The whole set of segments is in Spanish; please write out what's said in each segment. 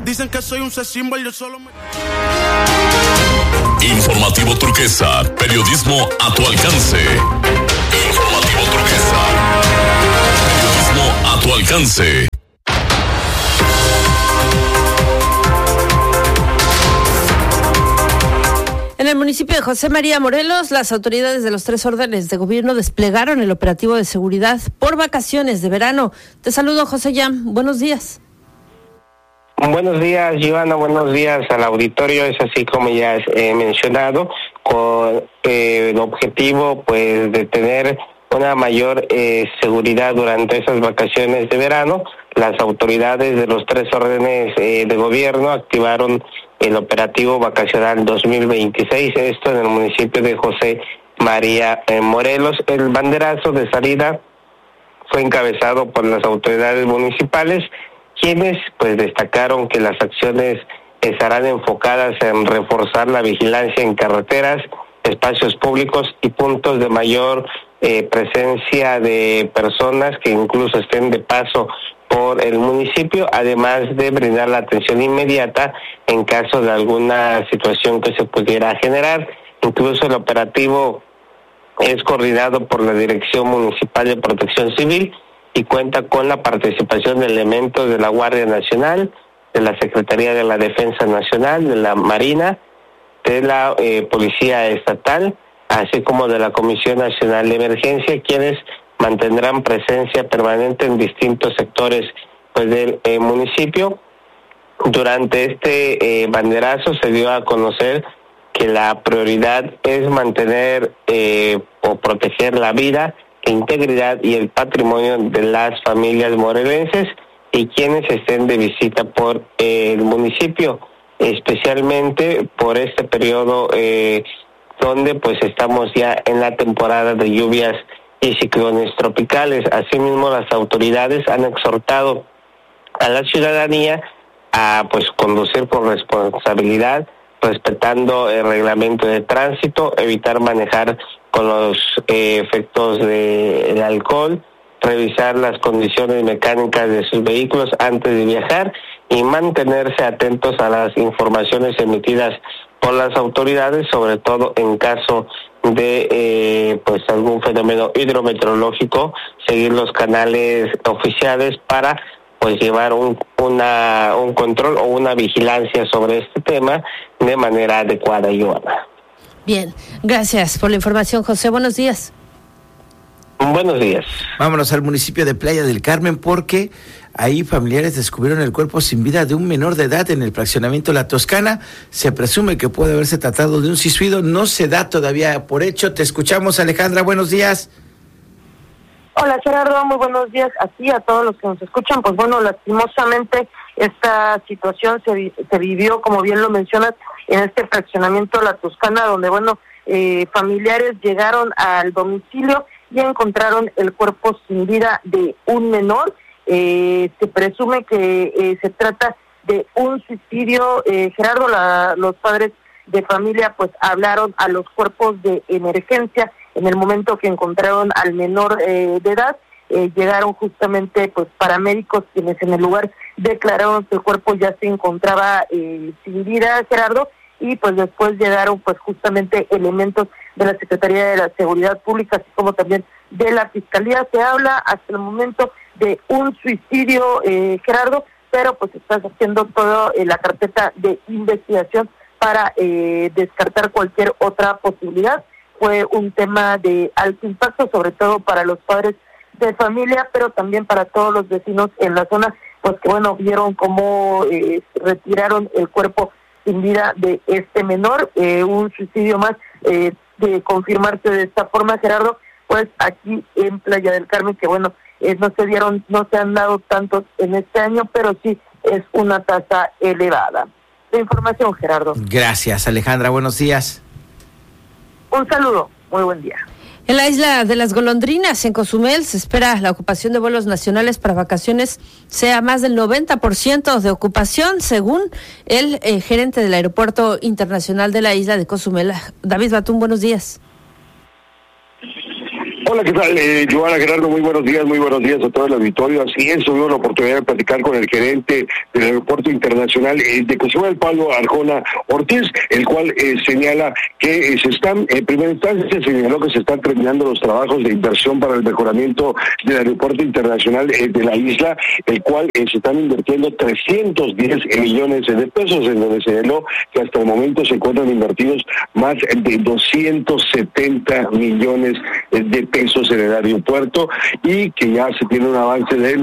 Dicen que soy un symbol, yo solo me... Informativo Turquesa, periodismo a tu alcance. Informativo Turquesa, periodismo a tu alcance. En el municipio de José María Morelos, las autoridades de los 3 órdenes de gobierno desplegaron el operativo de seguridad por vacaciones de verano. Te saludo, José Yam. Buenos días. Buenos días, Giovanna. Buenos días al auditorio. Es así como ya he mencionado, con el objetivo pues de tener una mayor seguridad durante esas vacaciones de verano. Las autoridades de los 3 órdenes de gobierno activaron el operativo vacacional 2026, esto en el municipio de José María Morelos. El banderazo de salida fue encabezado por las autoridades municipales, quienes pues destacaron que las acciones estarán enfocadas en reforzar la vigilancia en carreteras, espacios públicos y puntos de mayor presencia de personas que incluso estén de paso por el municipio, además de brindar la atención inmediata en caso de alguna situación que se pudiera generar. Incluso el operativo es coordinado por la Dirección Municipal de Protección Civil y cuenta con la participación de elementos de la Guardia Nacional, de la Secretaría de la Defensa Nacional, de la Marina, de la Policía Estatal, así como de la Comisión Nacional de Emergencia, quienes mantendrán presencia permanente en distintos sectores pues del municipio. Durante este banderazo se dio a conocer que la prioridad es mantener o proteger la vida, la integridad y el patrimonio de las familias morelenses y quienes estén de visita por el municipio, especialmente por este periodo donde pues estamos ya en la temporada de lluvias y ciclones tropicales. Asimismo, las autoridades han exhortado a la ciudadanía a pues conducir con responsabilidad, respetando el reglamento de tránsito, evitar manejar con los efectos del alcohol, revisar las condiciones mecánicas de sus vehículos antes de viajar y mantenerse atentos a las informaciones emitidas por las autoridades, sobre todo en caso de pues algún fenómeno hidrometeorológico, seguir los canales oficiales para pues llevar un control o una vigilancia sobre este tema de manera adecuada, Joana. Bien, gracias por la información, José. Buenos días. Buenos días. Vámonos al municipio de Playa del Carmen porque ahí familiares descubrieron el cuerpo sin vida de un menor de edad en el fraccionamiento La Toscana. Se presume que puede haberse tratado de un suicidio, no se da todavía por hecho. Te escuchamos, Alejandra, buenos días. Hola, Gerardo, muy buenos días a ti, a todos los que nos escuchan. Pues bueno, lastimosamente esta situación se vivió, como bien lo mencionas, en este fraccionamiento La Toscana, donde bueno, familiares llegaron al domicilio y encontraron el cuerpo sin vida de un menor. Se presume que se trata de un suicidio. Gerardo, los padres de familia pues hablaron a los cuerpos de emergencia en el momento que encontraron al menor de edad. Llegaron justamente pues paramédicos, quienes en el lugar declararon que el cuerpo ya se encontraba sin vida, Gerardo, y pues después llegaron pues justamente elementos de la Secretaría de la Seguridad Pública, así como también de la Fiscalía. Se habla hasta el momento de un suicidio, Gerardo, pero pues está haciendo toda la carpeta de investigación para descartar cualquier otra posibilidad. Fue un tema de alto impacto, sobre todo para los padres de familia, pero también para todos los vecinos en la zona, pues que bueno, vieron cómo retiraron el cuerpo sin vida de este menor. Un suicidio más, de confirmarse de esta forma, Gerardo, pues aquí en Playa del Carmen, que bueno, no se han dado tantos en este año, pero sí es una tasa elevada. La información, Gerardo. Gracias, Alejandra, buenos días. Un saludo, muy buen día. En la isla de las Golondrinas, en Cozumel, se espera la ocupación de vuelos nacionales para vacaciones sea más del 90% de ocupación, según el gerente del Aeropuerto Internacional de la isla de Cozumel. David Batún, buenos días. Hola, ¿qué tal? Giovanna, Gerardo, muy buenos días a todo el auditorio. Así es, tuve la oportunidad de platicar con el gerente del Aeropuerto Internacional de Cozumel, Pablo Arjona Ortiz, el cual señala que se están, en primera instancia se señaló que se están terminando los trabajos de inversión para el mejoramiento del Aeropuerto Internacional de la isla, el cual se están invirtiendo 310 millones de pesos, en donde señaló que hasta el momento se encuentran invertidos más de 270 millones de pesos en el aeropuerto y que ya se tiene un avance del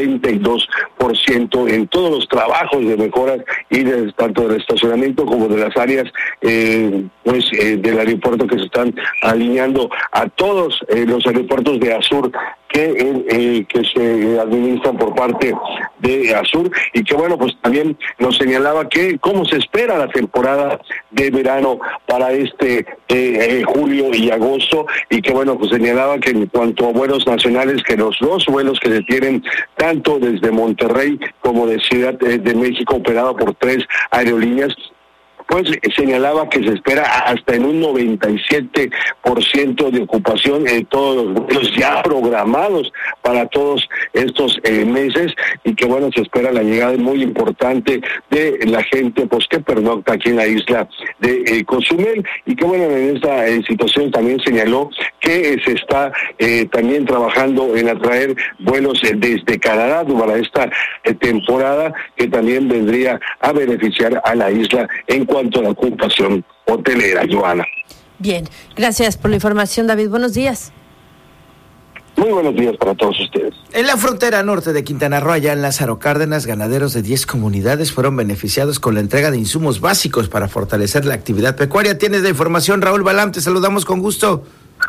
92% en todos los trabajos de mejoras y tanto del estacionamiento como de las áreas del aeropuerto que se están alineando a todos los aeropuertos de Azur que se administran por parte de Azur, y que bueno, pues también nos señalaba que cómo se espera la temporada de verano para julio y agosto, y que bueno, pues señalaba que en cuanto a vuelos nacionales, que los dos vuelos que se tienen tanto desde Monterrey como de Ciudad de México, operado por 3 aerolíneas, pues señalaba que se espera hasta en un 97% de ocupación en todos los vuelos ya programados para todos estos meses, y que bueno, se espera la llegada muy importante de la gente pues que pernocta aquí en la isla de Cozumel, y que bueno, en esta situación también señaló que se está también trabajando en atraer vuelos desde Canadá para esta temporada, que también vendría a beneficiar a la isla en cuanto a la ocupación hotelera, Joana. Bien, gracias por la información, David. Buenos días. Muy buenos días para todos ustedes. En la frontera norte de Quintana Roo, allá en Lázaro Cárdenas, ganaderos de 10 comunidades fueron beneficiados con la entrega de insumos básicos para fortalecer la actividad pecuaria. Tienes la información, Raúl Balam, te saludamos con gusto.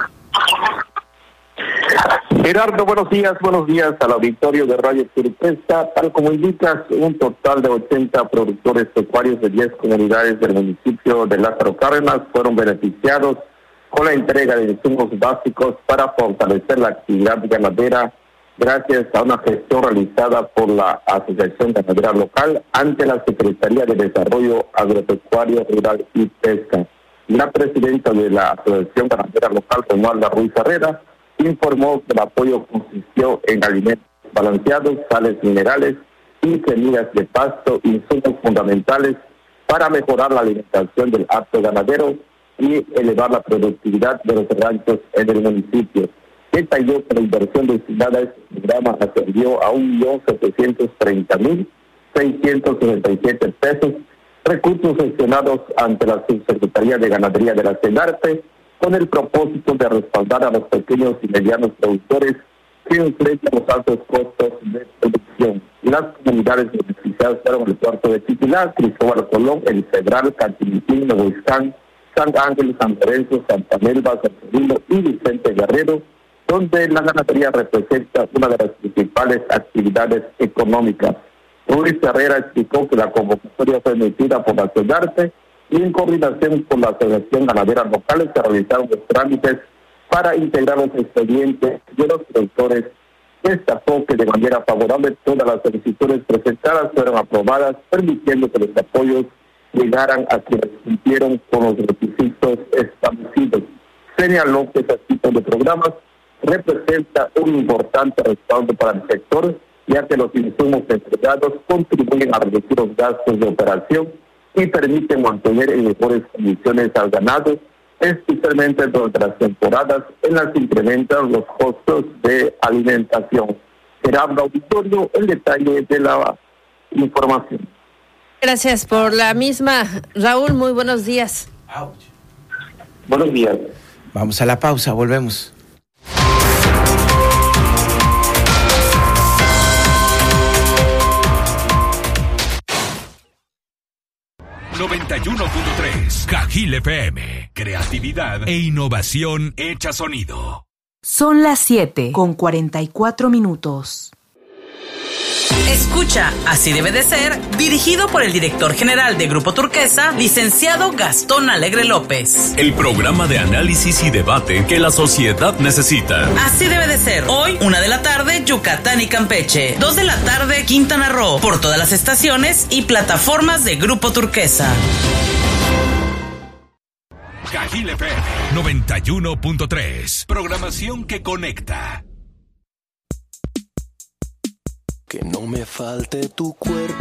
Gerardo, buenos días al auditorio de Radio Turquesa. Tal como indicas, un total de 80 productores pecuarios de 10 comunidades del municipio de Lázaro Cárdenas fueron beneficiados con la entrega de insumos básicos para fortalecer la actividad ganadera, gracias a una gestión realizada por la Asociación Ganadera Local ante la Secretaría de Desarrollo Agropecuario, Rural y Pesca. La presidenta de la Asociación Ganadera Local, Romualda Ruiz Herrera, informó que el apoyo consistió en alimentos balanceados, sales minerales y semillas de pasto, insumos fundamentales para mejorar la alimentación del hato ganadero y elevar la productividad de los ranchos en el municipio. Detalló que la inversión destinada a este programa ascendió a 1.730.667 pesos, recursos gestionados ante la Subsecretaría de Ganadería de la SENARTE, con el propósito de respaldar a los pequeños y medianos productores que enfrentan los altos costos de producción. Las comunidades beneficiadas fueron el puerto de Titilá, Cristóbal Colón, El Cedral, Cantilitín, Nuevo Iscán, San Ángel, San Lorenzo, Santa Melba, San Cirilo y Vicente Guerrero, donde la ganadería representa una de las principales actividades económicas. Ruiz Herrera explicó que la convocatoria fue emitida por la SENARTE y en coordinación con la Asociación Ganadera Local se realizaron los trámites para integrar los expedientes de los productores. Destacó que de manera favorable todas las solicitudes presentadas fueron aprobadas, permitiendo que los apoyos llegaran a quienes cumplieron con los requisitos establecidos. Señaló que este tipo de programas representa un importante respaldo para el sector, ya que los insumos entregados contribuyen a reducir los gastos de operación y permiten mantener en mejores condiciones al ganado, especialmente durante las temporadas en las que incrementan los costos de alimentación. Gerardo, auditorio, el detalle de la información. Gracias por la misma, Raúl. Muy buenos días. Buenos días. Vamos a la pausa, volvemos. Cajil FM, creatividad e innovación hecha sonido. Son las 7:44. Escucha, Así debe de ser, dirigido por el director general de Grupo Turquesa, licenciado Gastón Alegre López. El programa de análisis y debate que la sociedad necesita. Así debe de ser. Hoy, 1 de la tarde, Yucatán y Campeche. 2 de la tarde, Quintana Roo. Por todas las estaciones y plataformas de Grupo Turquesa. Cajil FM 91.3. Programación que conecta. Que no me falte tu cuerpo.